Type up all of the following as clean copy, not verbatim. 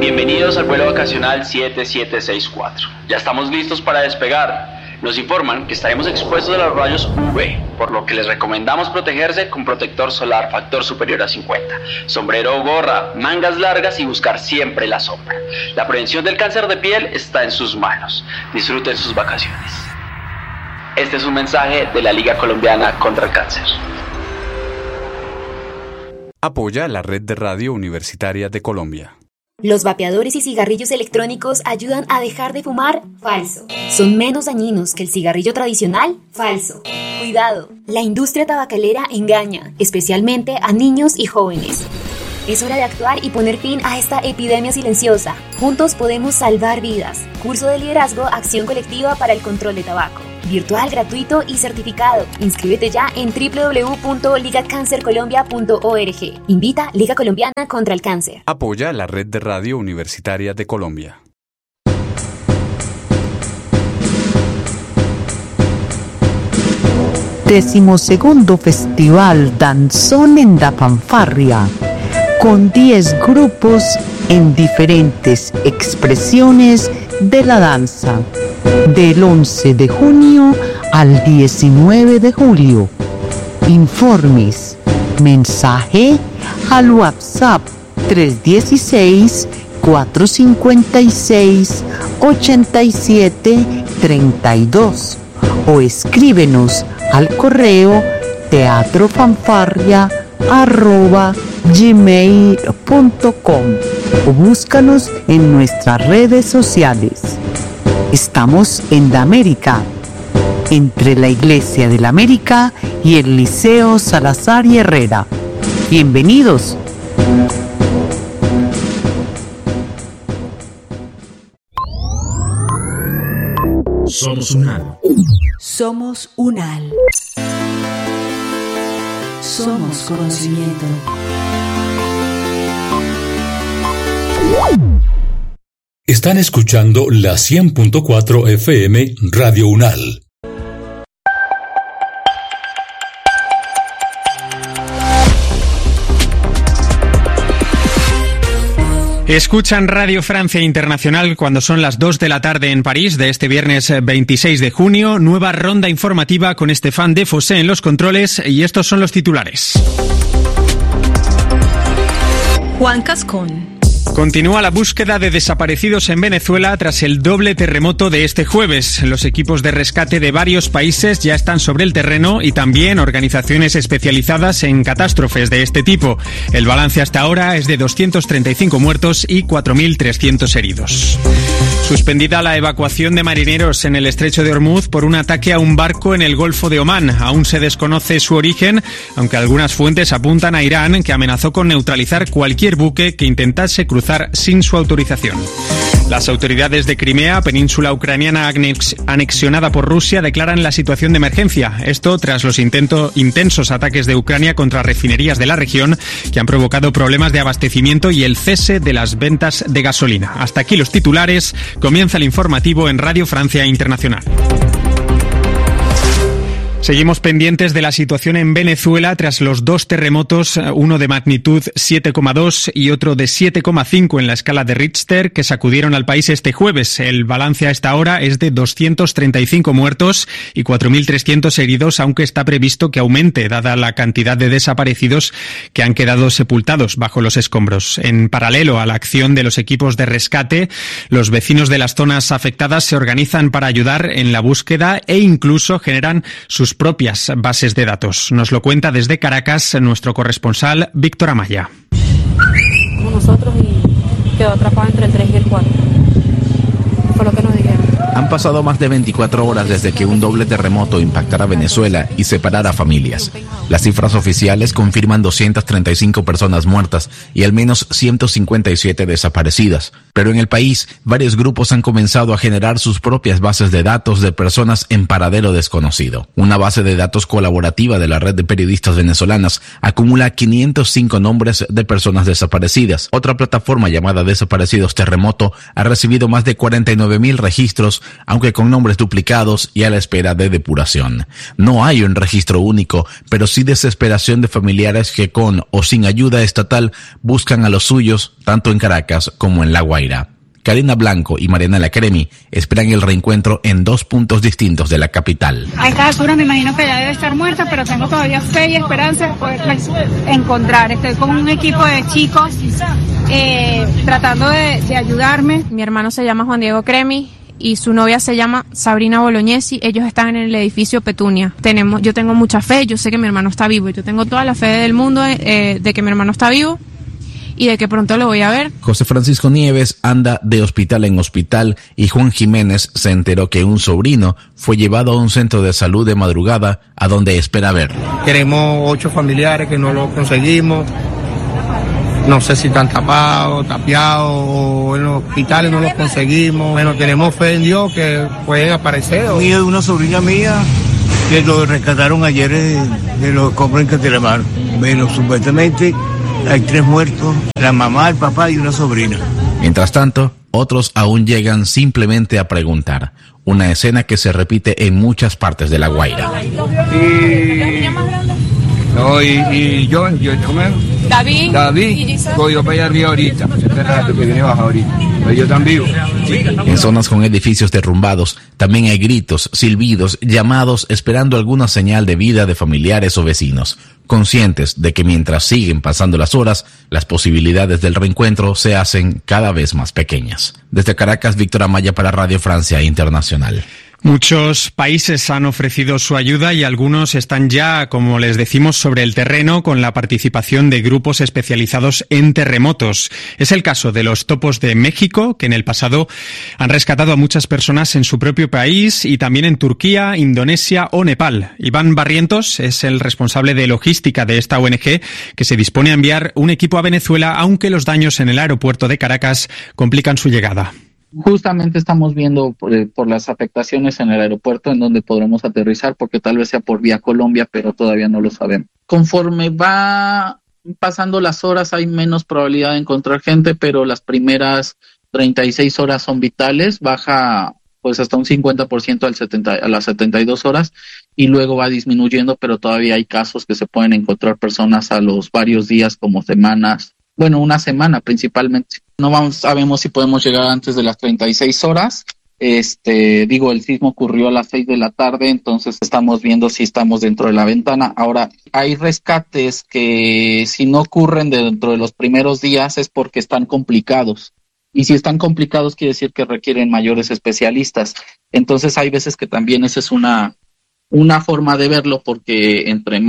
Bienvenidos al vuelo vacacional 7764. Ya estamos listos para despegar. Nos informan que estaremos expuestos a los rayos UV, por lo que les recomendamos protegerse con protector solar factor superior a 50, sombrero o gorra, mangas largas y buscar siempre la sombra. La prevención del cáncer de piel está en sus manos. Disfruten sus vacaciones. Este es un mensaje de la Liga Colombiana contra el Cáncer. Apoya la Red de Radio Universitaria de Colombia. ¿Los vapeadores y cigarrillos electrónicos ayudan a dejar de fumar? Falso. ¿Son menos dañinos que el cigarrillo tradicional? Falso. Cuidado, la industria tabacalera engaña, especialmente a niños y jóvenes. Es hora de actuar y poner fin a esta epidemia silenciosa. Juntos podemos salvar vidas. Curso de liderazgo, acción colectiva para el control de tabaco. Virtual, gratuito y certificado. Inscríbete ya en www.ligacancercolombia.org. Invita Liga Colombiana contra el Cáncer. Apoya la Red de Radio Universitaria de Colombia. Decimosegundo Festival Danzón en da Fanfarria, con 10 grupos en diferentes expresiones de la danza, del 11 de junio al 19 de julio. Informes, mensaje al WhatsApp 316-456-8732 o escríbenos al correo teatrofanfarria@gmail.com o búscanos en nuestras redes sociales. Estamos en la América, entre la Iglesia de la América y el Liceo Salazar y Herrera. Bienvenidos. Somos UNAL. Somos UNAL. Somos conocimiento. Están escuchando la 100.4 FM Radio UNAL. Escuchan Radio Francia Internacional cuando son las 2 de la tarde en París de este viernes 26 de junio. Nueva ronda informativa con Stéphane Defosé en los controles y estos son los titulares. Juan Cascón. Continúa la búsqueda de desaparecidos en Venezuela tras el doble terremoto de este jueves. Los equipos de rescate de varios países ya están sobre el terreno y también organizaciones especializadas en catástrofes de este tipo. El balance hasta ahora es de 235 muertos y 4.300 heridos. Suspendida la evacuación de marineros en el estrecho de Ormuz por un ataque a un barco en el Golfo de Omán. Aún se desconoce su origen, aunque algunas fuentes apuntan a Irán, que amenazó con neutralizar cualquier buque que intentase cruzar sin su autorización. Las autoridades de Crimea, península ucraniana anexionada por Rusia, declaran la situación de emergencia. Esto tras los intensos ataques de Ucrania contra refinerías de la región que han provocado problemas de abastecimiento y el cese de las ventas de gasolina. Hasta aquí los titulares. Comienza el informativo en Radio Francia Internacional. Seguimos pendientes de la situación en Venezuela tras los dos terremotos, uno de magnitud 7,2 y otro de 7,5 en la escala de Richter, que sacudieron al país este jueves. El balance a esta hora es de 235 muertos y 4.300 heridos, aunque está previsto que aumente, dada la cantidad de desaparecidos que han quedado sepultados bajo los escombros. En paralelo a la acción de los equipos de rescate, los vecinos de las zonas afectadas se organizan para ayudar en la búsqueda e incluso generan sus propias bases de datos. Nos lo cuenta desde Caracas nuestro corresponsal Víctor Amaya. Como nosotros y quedó atrapado entre el 3 y el 4. Fue lo que nos dijeron. Han pasado más de 24 horas desde que un doble terremoto impactara Venezuela y separara familias. Las cifras oficiales confirman 235 personas muertas y al menos 157 desaparecidas. Pero en el país, varios grupos han comenzado a generar sus propias bases de datos de personas en paradero desconocido. Una base de datos colaborativa de la red de periodistas venezolanas acumula 505 nombres de personas desaparecidas. Otra plataforma llamada Desaparecidos Terremoto ha recibido más de 49.000 registros, aunque con nombres duplicados y a la espera de depuración. No hay un registro único, pero sí y desesperación de familiares que con o sin ayuda estatal buscan a los suyos tanto en Caracas como en La Guaira. Karina Blanco y Marianela Cremi esperan el reencuentro en 2 puntos distintos de la capital. A esta altura me imagino que ya debe estar muerta, pero tengo todavía fe y esperanza de poderla encontrar. Estoy con un equipo de chicos tratando de ayudarme. Mi hermano se llama Juan Diego Cremi y su novia se llama Sabrina Bolognesi. Ellos están en el edificio Petunia. Yo tengo mucha fe, yo sé que mi hermano está vivo. Yo tengo toda la fe del mundo de que mi hermano está vivo y de que pronto lo voy a ver. José Francisco Nieves anda de hospital en hospital y Juan Jiménez se enteró que un sobrino fue llevado a un centro de salud de madrugada a donde espera verlo. Tenemos 8 familiares que no lo conseguimos. No sé si están tapados, tapiados, o en los hospitales no los conseguimos. Bueno, tenemos fe en Dios que pueden aparecer. Mío de una sobrina mía que lo rescataron ayer de los escombros en Catelamar. Bueno, supuestamente hay 3 muertos, la mamá, el papá y una sobrina. Mientras tanto, otros aún llegan simplemente a preguntar. Una escena que se repite en muchas partes de La Guaira. Y yo David, yo para allá arriba ahorita, que viene baja ahorita, pero yo tan vivo. En zonas con edificios derrumbados, también hay gritos, silbidos, llamados, esperando alguna señal de vida de familiares o vecinos, conscientes de que mientras siguen pasando las horas, las posibilidades del reencuentro se hacen cada vez más pequeñas. Desde Caracas, Víctor Amaya para Radio Francia Internacional. Muchos países han ofrecido su ayuda y algunos están ya, como les decimos, sobre el terreno con la participación de grupos especializados en terremotos. Es el caso de los Topos de México, que en el pasado han rescatado a muchas personas en su propio país y también en Turquía, Indonesia o Nepal. Iván Barrientos es el responsable de logística de esta ONG, que se dispone a enviar un equipo a Venezuela, aunque los daños en el aeropuerto de Caracas complican su llegada. Justamente estamos viendo por las afectaciones en el aeropuerto en donde podremos aterrizar, porque tal vez sea por vía Colombia, pero todavía no lo sabemos. Conforme va pasando las horas hay menos probabilidad de encontrar gente, pero las primeras 36 horas son vitales, baja pues hasta un 50% a las 72 horas y luego va disminuyendo, pero todavía hay casos que se pueden encontrar personas a los varios días como semanas. Bueno, una semana principalmente. No sabemos si podemos llegar antes de las 36 horas. El sismo ocurrió a las 6 de la tarde, entonces estamos viendo si estamos dentro de la ventana. Ahora, hay rescates que si no ocurren dentro de los primeros días es porque están complicados. Y si están complicados quiere decir que requieren mayores especialistas. Entonces hay veces que también esa es una forma de verlo, porque entre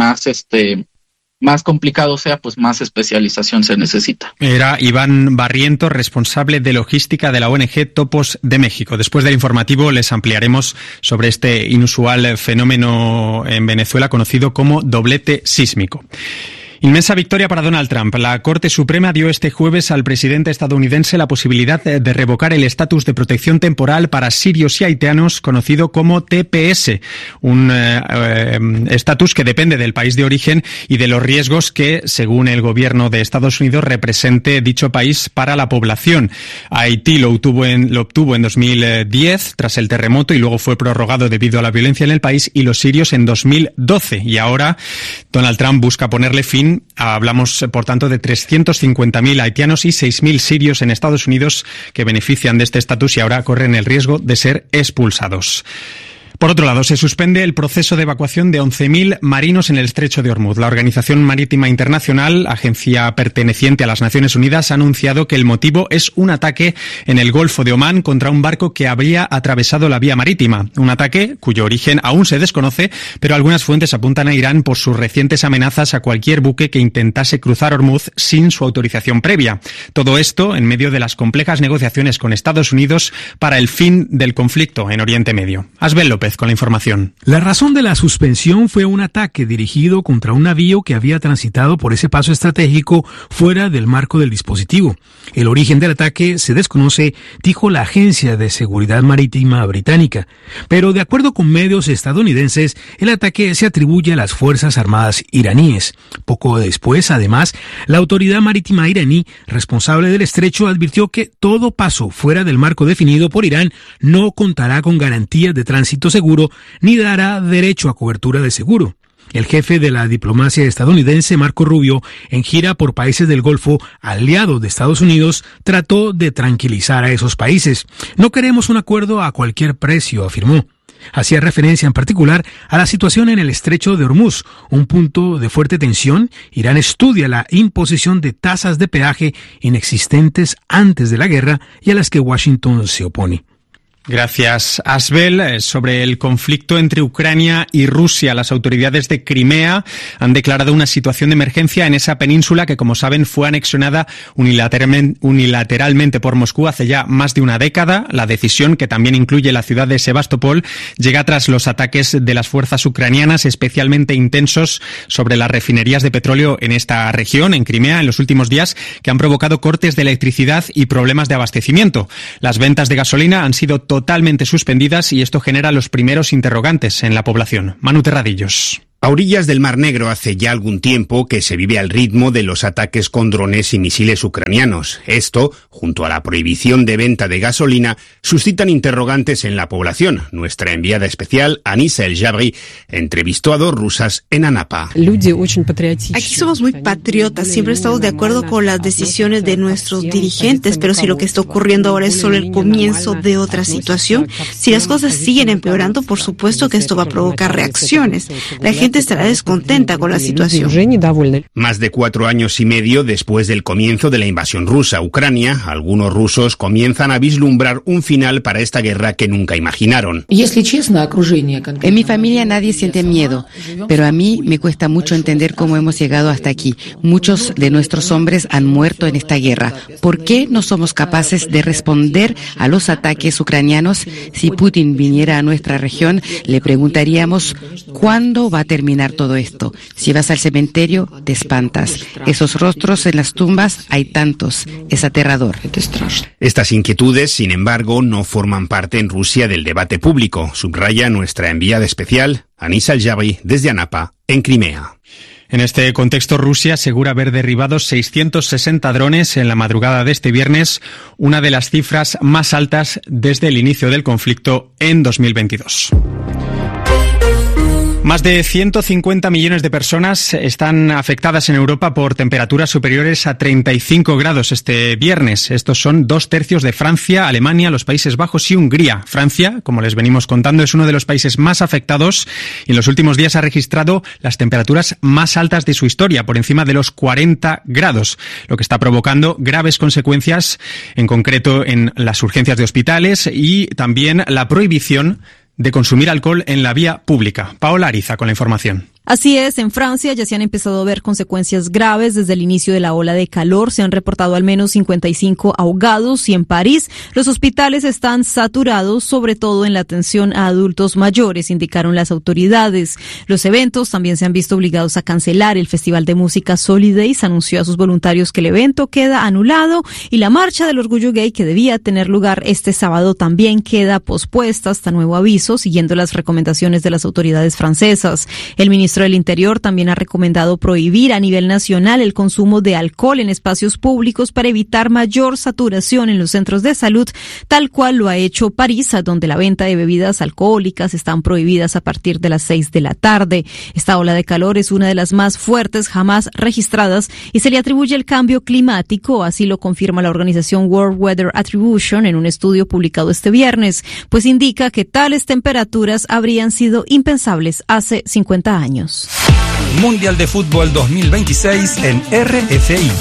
más complicado sea, pues más especialización se necesita. Era Iván Barrientos, responsable de logística de la ONG Topos de México. Después del informativo les ampliaremos sobre este inusual fenómeno en Venezuela conocido como doblete sísmico. Inmensa victoria para Donald Trump. La Corte Suprema dio este jueves al presidente estadounidense la posibilidad de revocar el estatus de protección temporal para sirios y haitianos, conocido como TPS, un estatus que depende del país de origen y de los riesgos que, según el gobierno de Estados Unidos, represente dicho país para la población. Haití lo obtuvo en 2010 tras el terremoto y luego fue prorrogado debido a la violencia en el país, y los sirios en 2012. Y ahora Donald Trump busca ponerle fin. Hablamos, por tanto, de 350.000 haitianos y 6.000 sirios en Estados Unidos que benefician de este estatus y ahora corren el riesgo de ser expulsados. Por otro lado, se suspende el proceso de evacuación de 11.000 marinos en el Estrecho de Hormuz. La Organización Marítima Internacional, agencia perteneciente a las Naciones Unidas, ha anunciado que el motivo es un ataque en el Golfo de Omán contra un barco que habría atravesado la vía marítima. Un ataque cuyo origen aún se desconoce, pero algunas fuentes apuntan a Irán por sus recientes amenazas a cualquier buque que intentase cruzar Hormuz sin su autorización previa. Todo esto en medio de las complejas negociaciones con Estados Unidos para el fin del conflicto en Oriente Medio. Asbel López con la información. La razón de la suspensión fue un ataque dirigido contra un navío que había transitado por ese paso estratégico fuera del marco del dispositivo. El origen del ataque se desconoce, dijo la Agencia de Seguridad Marítima británica. Pero de acuerdo con medios estadounidenses, el ataque se atribuye a las Fuerzas Armadas iraníes. Poco después, además, la autoridad marítima iraní, responsable del estrecho, advirtió que todo paso fuera del marco definido por Irán no contará con garantías de tránsito seguro ni dará derecho a cobertura de seguro. El jefe de la diplomacia estadounidense, Marco Rubio, en gira por países del Golfo, aliados de Estados Unidos, trató de tranquilizar a esos países. No queremos un acuerdo a cualquier precio, afirmó. Hacía referencia en particular a la situación en el estrecho de Hormuz, un punto de fuerte tensión. Irán estudia la imposición de tasas de peaje inexistentes antes de la guerra y a las que Washington se opone. Gracias, Asbel. Sobre el conflicto entre Ucrania y Rusia, las autoridades de Crimea han declarado una situación de emergencia en esa península que, como saben, fue anexionada unilateralmente por Moscú hace ya más de una década. La decisión, que también incluye la ciudad de Sebastopol, llega tras los ataques de las fuerzas ucranianas, especialmente intensos sobre las refinerías de petróleo en esta región, en Crimea, en los últimos días, que han provocado cortes de electricidad y problemas de abastecimiento. Las ventas de gasolina han sido totalmente suspendidas y esto genera los primeros interrogantes en la población. Manu Terradillos. A orillas del Mar Negro hace ya algún tiempo que se vive al ritmo de los ataques con drones y misiles ucranianos. Esto, junto a la prohibición de venta de gasolina, suscitan interrogantes en la población. Nuestra enviada especial, Anisa El Jabri, entrevistó a 2 rusas en Anapa. Aquí somos muy patriotas, siempre estamos de acuerdo con las decisiones de nuestros dirigentes, pero si lo que está ocurriendo ahora es solo el comienzo de otra situación, si las cosas siguen empeorando, por supuesto que esto va a provocar reacciones. La gente estará descontenta con la situación. Más de 4 años y medio después del comienzo de la invasión rusa a Ucrania, algunos rusos comienzan a vislumbrar un final para esta guerra que nunca imaginaron. En mi familia nadie siente miedo, pero a mí me cuesta mucho entender cómo hemos llegado hasta aquí. Muchos de nuestros hombres han muerto en esta guerra. ¿Por qué no somos capaces de responder a los ataques ucranianos? Si Putin viniera a nuestra región, le preguntaríamos ¿cuándo va a terminar todo esto? Si vas al cementerio, te espantas. Esos rostros en las tumbas, hay tantos. Es aterrador. Estas inquietudes, sin embargo, no forman parte en Rusia del debate público, subraya nuestra enviada especial, Anisa El Jabri, desde Anapa, en Crimea. En este contexto, Rusia asegura haber derribado 660 drones en la madrugada de este viernes, una de las cifras más altas desde el inicio del conflicto en 2022. Más de 150 millones de personas están afectadas en Europa por temperaturas superiores a 35 grados este viernes. Estos son 2/3 de Francia, Alemania, los Países Bajos y Hungría. Francia, como les venimos contando, es uno de los países más afectados y en los últimos días ha registrado las temperaturas más altas de su historia, por encima de los 40 grados, lo que está provocando graves consecuencias, en concreto en las urgencias de hospitales y también la prohibición de consumir alcohol en la vía pública. Paola Ariza con la información. Así es, en Francia ya se han empezado a ver consecuencias graves desde el inicio de la ola de calor. Se han reportado al menos 55 ahogados y en París los hospitales están saturados, sobre todo en la atención a adultos mayores, indicaron las autoridades. Los eventos también se han visto obligados a cancelar. El Festival de Música Solidays anunció a sus voluntarios que el evento queda anulado y la Marcha del Orgullo Gay, que debía tener lugar este sábado, también queda pospuesta hasta nuevo aviso, siguiendo las recomendaciones de las autoridades francesas. El ministro del Interior también ha recomendado prohibir a nivel nacional el consumo de alcohol en espacios públicos para evitar mayor saturación en los centros de salud, tal cual lo ha hecho París, donde la venta de bebidas alcohólicas están prohibidas a partir de las 6 de la tarde. Esta ola de calor es una de las más fuertes jamás registradas y se le atribuye el cambio climático, así lo confirma la organización World Weather Attribution en un estudio publicado este viernes, pues indica que tales temperaturas habrían sido impensables hace 50 años. Mundial de Fútbol 2026 en RFI.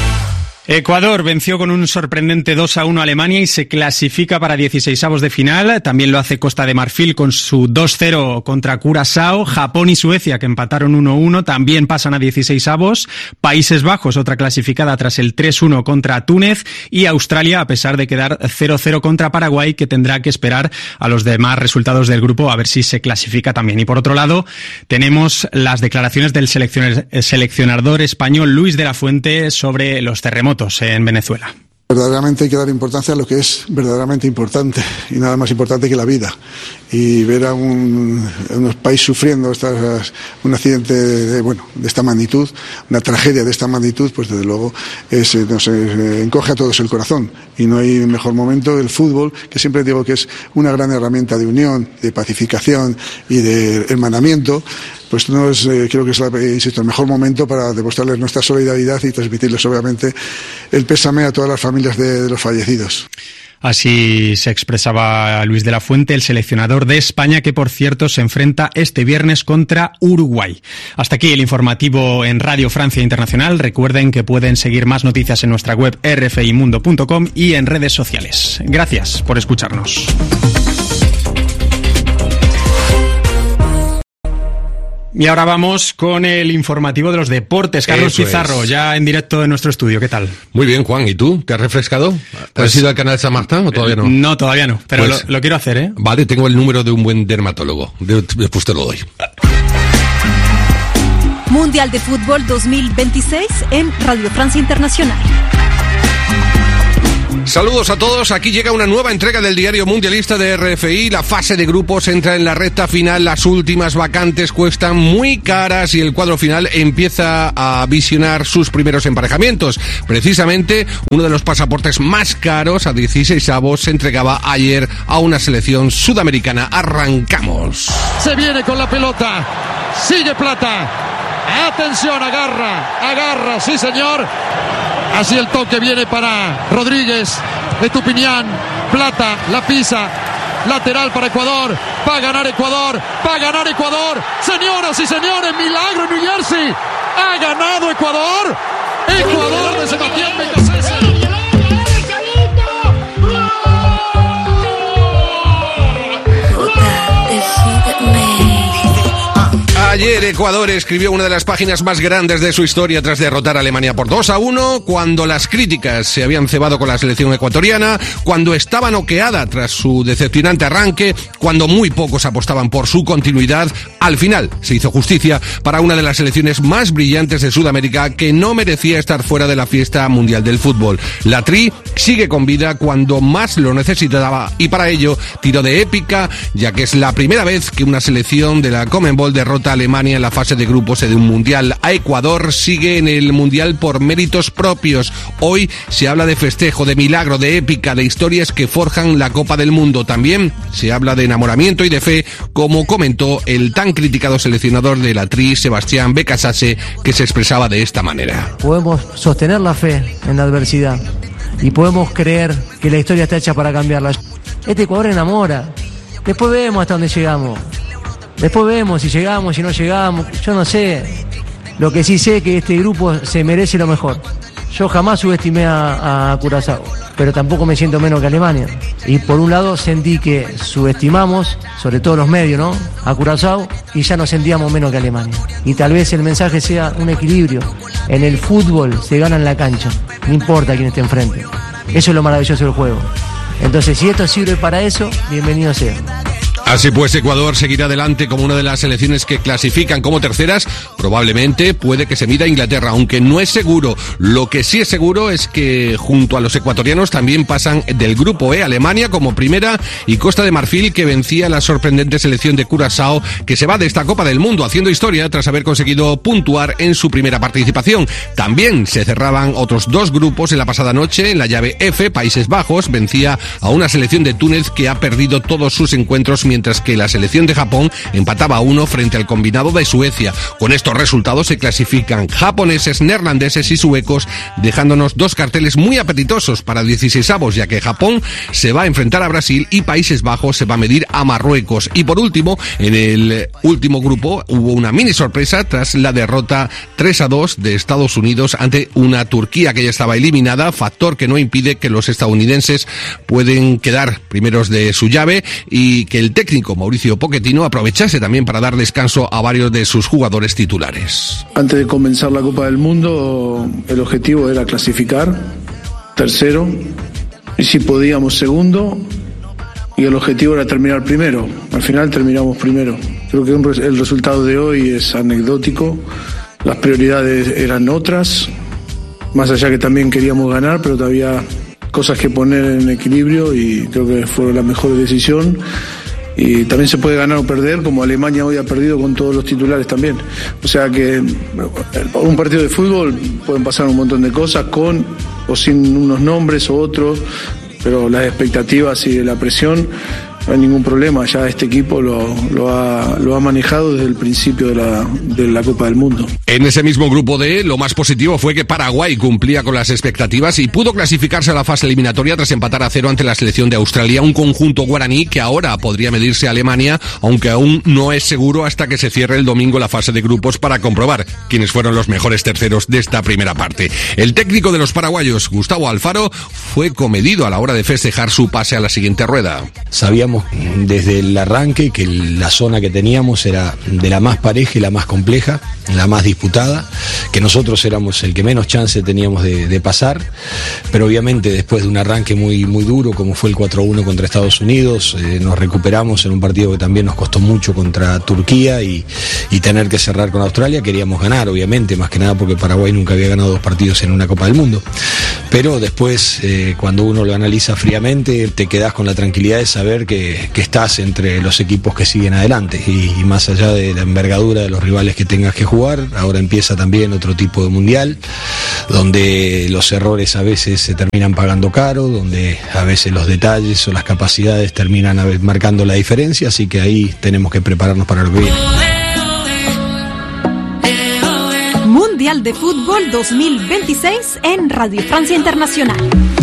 Ecuador venció con un sorprendente 2-1 a Alemania y se clasifica para 16avos de final. También lo hace Costa de Marfil con su 2-0 contra Curazao. Japón y Suecia, que empataron 1-1, también pasan a 16avos. Países Bajos, otra clasificada tras el 3-1 contra Túnez. Y Australia, a pesar de quedar 0-0 contra Paraguay, que tendrá que esperar a los demás resultados del grupo a ver si se clasifica también. Y por otro lado, tenemos las declaraciones del seleccionador español Luis de la Fuente sobre los terremotos en Venezuela. Verdaderamente hay que dar importancia a lo que es verdaderamente importante y nada más importante que la vida. Y ver a un país sufriendo un accidente de esta magnitud, una tragedia de esta magnitud, pues desde luego nos encoge a todos el corazón. Y no hay mejor momento del fútbol, que siempre digo que es una gran herramienta de unión, de pacificación y de hermanamiento. pues no es, creo que es el mejor momento para demostrarles nuestra solidaridad y transmitirles obviamente el pésame a todas las familias de los fallecidos. Así se expresaba Luis de la Fuente, el seleccionador de España, que por cierto se enfrenta este viernes contra Uruguay. Hasta aquí el informativo en Radio Francia Internacional. Recuerden que pueden seguir más noticias en nuestra web rfimundo.com y en redes sociales. Gracias por escucharnos. Y ahora vamos con el informativo de los deportes. Carlos Pizarro, ya en directo en nuestro estudio. ¿Qué tal? Muy bien, Juan. ¿Y tú? ¿Te has refrescado? ¿Has ido al canal San Martín o todavía no? No, todavía no, pero pues, lo quiero hacer, ¿eh? Vale, tengo el número de un buen dermatólogo. Después te lo doy. Mundial de Fútbol 2026 en Radio Francia Internacional. Saludos a todos, aquí llega una nueva entrega del diario mundialista de RFI. La fase de grupos entra en la recta final, las últimas vacantes cuestan muy caras y el cuadro final empieza a visionar sus primeros emparejamientos. Precisamente uno de los pasaportes más caros, a 16avos, se entregaba ayer a una selección sudamericana. Arrancamos. Se viene con la pelota, sigue Plata, atención, agarra, sí señor. Así el toque viene para Rodríguez, Estupiñán, Plata, la pisa, lateral para Ecuador, va a ganar Ecuador, señoras y señores, milagro en New Jersey, ha ganado Ecuador de Sebastián Becasese. Ayer Ecuador escribió una de las páginas más grandes de su historia tras derrotar a Alemania por 2-1, cuando las críticas se habían cebado con la selección ecuatoriana, cuando estaba noqueada tras su decepcionante arranque, cuando muy pocos apostaban por su continuidad. Al final se hizo justicia para una de las selecciones más brillantes de Sudamérica, que no merecía estar fuera de la fiesta mundial del fútbol. La Tri sigue con vida cuando más lo necesitaba y para ello tiró de épica, ya que es la primera vez que una selección de la Conmebol derrota a Alemania en la fase de grupos de un mundial. A Ecuador sigue en el mundial por méritos propios. Hoy se habla de festejo, de milagro, de épica, de historias que forjan la Copa del Mundo. También se habla de enamoramiento y de fe, como comentó el tan criticado seleccionador de la Tri, Sebastián Becasese, que se expresaba de esta manera. Podemos sostener la fe en la adversidad y podemos creer que la historia está hecha para cambiarla. Este Ecuador enamora. Después vemos hasta dónde llegamos. Después vemos si llegamos, si no llegamos, yo no sé. Lo que sí sé es que este grupo se merece lo mejor. Yo jamás subestimé a Curazao, pero tampoco me siento menos que Alemania. Y por un lado sentí que subestimamos, sobre todo los medios, ¿no?, a Curazao, y ya nos sentíamos menos que Alemania. Y tal vez el mensaje sea un equilibrio. En el fútbol se gana en la cancha, no importa quién esté enfrente. Eso es lo maravilloso del juego. Entonces, si esto sirve para eso, bienvenido sea. Así pues, Ecuador seguirá adelante como una de las selecciones que clasifican como terceras. Probablemente puede que se mida a Inglaterra, aunque no es seguro. Lo que sí es seguro es que junto a los ecuatorianos también pasan del grupo E Alemania como primera y Costa de Marfil, que vencía a la sorprendente selección de Curazao, que se va de esta Copa del Mundo haciendo historia tras haber conseguido puntuar en su primera participación. También se cerraban otros dos grupos en la pasada noche. En la llave F, Países Bajos vencía a una selección de Túnez que ha perdido todos sus encuentros, mientras que la selección de Japón empataba a 1 frente al combinado de Suecia. Con estos resultados se clasifican japoneses, neerlandeses y suecos, dejándonos dos carteles muy apetitosos para 16avos, ya que Japón se va a enfrentar a Brasil y Países Bajos se va a medir a Marruecos. Y por último, en el último grupo hubo una mini sorpresa tras la derrota 3-2 de Estados Unidos ante una Turquía que ya estaba eliminada, factor que no impide que los estadounidenses pueden quedar primeros de su llave y que el técnico Mauricio Pochettino aprovechase también para dar descanso a varios de sus jugadores titulares. Antes de comenzar la Copa del Mundo, el objetivo era clasificar tercero y si podíamos segundo, y el objetivo era terminar primero. Al final terminamos primero. Creo que el resultado de hoy es anecdótico. Las prioridades eran otras, más allá que también queríamos ganar, pero todavía cosas que poner en equilibrio y creo que fue la mejor decisión. Y también se puede ganar o perder, como Alemania hoy ha perdido con todos los titulares también. O sea que un partido de fútbol pueden pasar un montón de cosas, con o sin unos nombres o otros, pero las expectativas y la presión no hay ningún problema. Ya este equipo lo ha manejado desde el principio de la Copa del Mundo. En ese mismo grupo D, lo más positivo fue que Paraguay cumplía con las expectativas y pudo clasificarse a la fase eliminatoria tras empatar a 0 ante la selección de Australia, un conjunto guaraní que ahora podría medirse a Alemania, aunque aún no es seguro hasta que se cierre el domingo la fase de grupos para comprobar quiénes fueron los mejores terceros de esta primera parte. El técnico de los paraguayos, Gustavo Alfaro, fue comedido a la hora de festejar su pase a la siguiente rueda. Sabíamos desde el arranque que la zona que teníamos era de la más pareja y la más compleja, la más disputada, que nosotros éramos el que menos chance teníamos de pasar, pero obviamente después de un arranque muy, muy duro como fue el 4-1 contra Estados Unidos, nos recuperamos en un partido que también nos costó mucho contra Turquía y tener que cerrar con Australia. Queríamos ganar, obviamente, más que nada porque Paraguay nunca había ganado 2 partidos en una Copa del Mundo, pero después cuando uno lo analiza fríamente te quedás con la tranquilidad de saber que estás entre los equipos que siguen adelante y más allá de la envergadura de los rivales que tengas que jugar. Ahora empieza también otro tipo de mundial donde los errores a veces se terminan pagando caro, donde a veces los detalles o las capacidades terminan marcando la diferencia, así que ahí tenemos que prepararnos para lo que viene. Mundial de Fútbol 2026 en Radio Francia Internacional.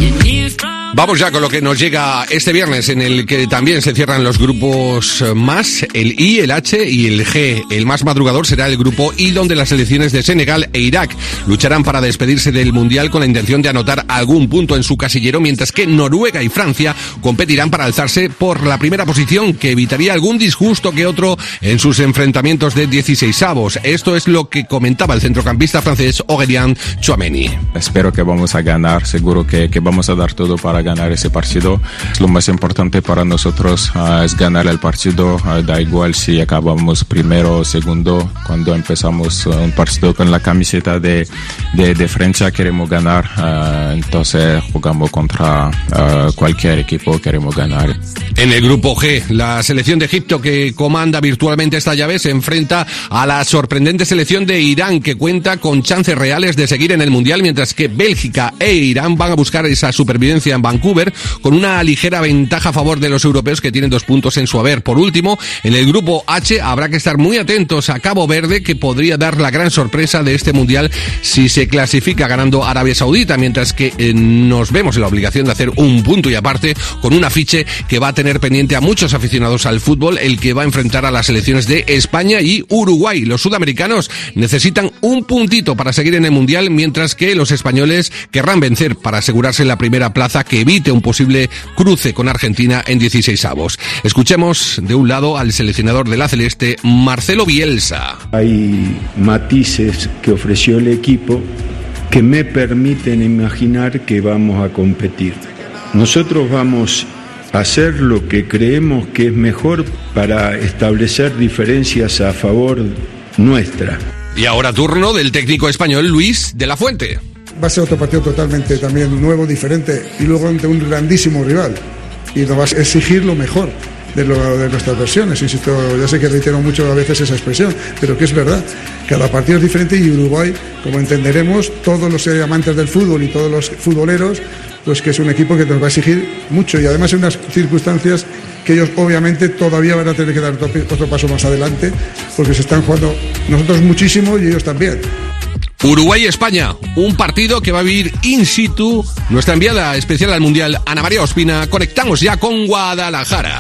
Vamos ya con lo que nos llega este viernes, en el que también se cierran los grupos más, el I, el H y el G. El más madrugador será el grupo I, donde las selecciones de Senegal e Irak lucharán para despedirse del Mundial con la intención de anotar algún punto en su casillero, mientras que Noruega y Francia competirán para alzarse por la primera posición, que evitaría algún disgusto que otro en sus enfrentamientos de 16avos. Esto es lo que comentaba el centrocampista francés Aurélien Tchouameni. Espero que vamos a ganar, seguro que vamos a dar todo para ganar ese partido. Lo más importante para nosotros es ganar el partido, da igual si acabamos primero o segundo. Cuando empezamos un partido con la camiseta de Francia queremos ganar, entonces jugamos contra cualquier equipo, queremos ganar. En el grupo G, la selección de Egipto, que comanda virtualmente esta llave, se enfrenta a la sorprendente selección de Irán, que cuenta con chances reales de seguir en el Mundial, mientras que Bélgica e Irán van a buscar esa supervivencia en Vancouver, con una ligera ventaja a favor de los europeos, que tienen 2 puntos en su haber. Por último, en el grupo H habrá que estar muy atentos a Cabo Verde, que podría dar la gran sorpresa de este Mundial si se clasifica ganando Arabia Saudita, mientras que nos vemos en la obligación de hacer un punto y aparte con un afiche que va a tener pendiente a muchos aficionados al fútbol, el que va a enfrentar a las selecciones de España y Uruguay. Los sudamericanos necesitan un puntito para seguir en el Mundial, mientras que los españoles querrán vencer para asegurarse la primera plaza, que evite un posible cruce con Argentina en 16avos. Escuchemos de un lado al seleccionador de la Celeste, Marcelo Bielsa. Hay matices que ofreció el equipo que me permiten imaginar que vamos a competir. Nosotros vamos a hacer lo que creemos que es mejor para establecer diferencias a favor nuestra. Y ahora turno del técnico español Luis de la Fuente. Va a ser otro partido totalmente también nuevo, diferente, y luego ante un grandísimo rival. Y nos va a exigir lo mejor de nuestras versiones. Insisto, ya sé que reitero mucho a veces esa expresión, pero que es verdad. Cada partido es diferente y Uruguay, como entenderemos, todos los amantes del fútbol y todos los futboleros, pues que es un equipo que nos va a exigir mucho, y además en unas circunstancias que ellos obviamente todavía van a tener que dar otro paso más adelante, porque se están jugando nosotros muchísimo y ellos también. Uruguay-España, un partido que va a vivir in situ nuestra enviada especial al Mundial, Ana María Ospina. Conectamos ya con Guadalajara.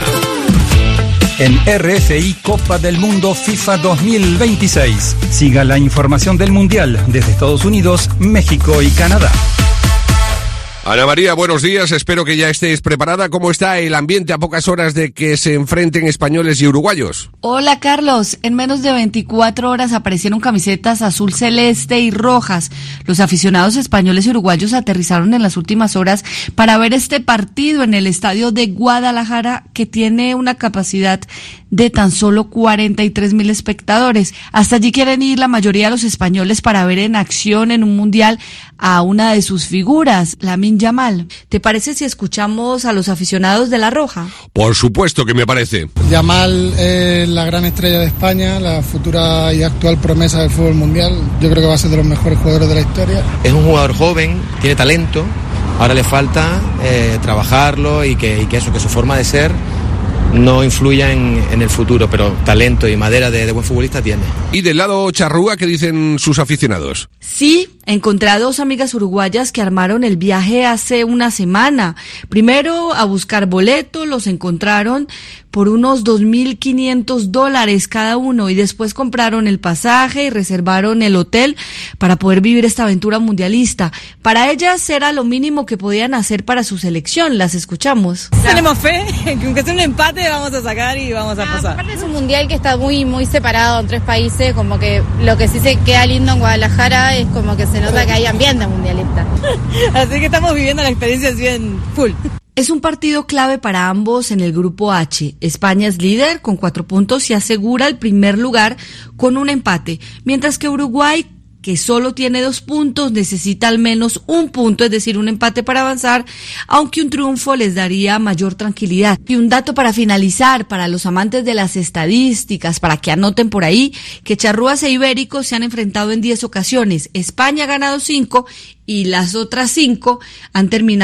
En RFI Copa del Mundo FIFA 2026. Siga la información del Mundial desde Estados Unidos, México y Canadá. Ana María, buenos días, espero que ya estés preparada. ¿Cómo está el ambiente a pocas horas de que se enfrenten españoles y uruguayos? Hola Carlos, en menos de 24 horas aparecieron camisetas azul celeste y rojas. Los aficionados españoles y uruguayos aterrizaron en las últimas horas para ver este partido en el estadio de Guadalajara, que tiene una capacidad de tan solo 43,000 espectadores. Hasta allí quieren ir la mayoría de los españoles para ver en acción en un mundial a una de sus figuras, Lamine Yamal. ¿Te parece si escuchamos a los aficionados de La Roja? Por supuesto que me parece. Yamal es la gran estrella de España, la futura y actual promesa del fútbol mundial. Yo creo que va a ser de los mejores jugadores de la historia. Es un jugador joven, tiene talento, ahora le falta trabajarlo y que su forma de ser no influya en el futuro, pero talento y madera de buen futbolista tiene. Y del lado charrúa, ¿qué dicen sus aficionados? Sí, encontré a 2 amigas uruguayas que armaron el viaje hace una semana. Primero a buscar boleto, los encontraron por unos $2,500 cada uno y después compraron el pasaje y reservaron el hotel para poder vivir esta aventura mundialista. Para ellas era lo mínimo que podían hacer para su selección. Las escuchamos. Tenemos fe que aunque sea un empate vamos a sacar y vamos a pasar. Aparte es un mundial que está muy separado en 3 países, como que lo que sí se queda lindo en Guadalajara es como que se nota que hay ambiente mundialista. Así que estamos viviendo la experiencia así en full. Es un partido clave para ambos en el grupo H. España es líder con 4 puntos y asegura el primer lugar con un empate, mientras que Uruguay, que solo tiene 2 puntos, necesita al menos 1 punto, es decir, un empate para avanzar, aunque un triunfo les daría mayor tranquilidad. Y un dato para finalizar, para los amantes de las estadísticas, para que anoten por ahí, que charrúas e ibéricos se han enfrentado en 10 ocasiones. España ha ganado 5 y las otras 5 han terminado